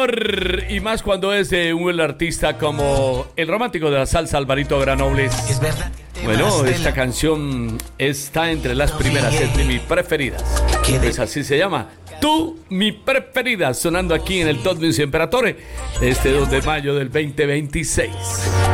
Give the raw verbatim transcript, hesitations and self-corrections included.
Y más cuando es de un artista como el romántico de la salsa, Alvarito Granobles. Bueno, esta canción está entre las primeras, es de mis preferidas. Pues así se llama, Tú, mi preferida, sonando aquí en el Top Music Imperatore de este dos de mayo del veinte veintiséis.